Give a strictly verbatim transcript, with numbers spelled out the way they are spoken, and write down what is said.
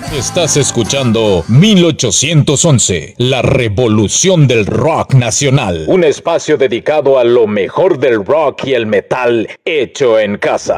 Estás escuchando mil ochocientos once, la revolución del rock nacional. Un espacio dedicado a lo mejor del rock y el metal hecho en casa.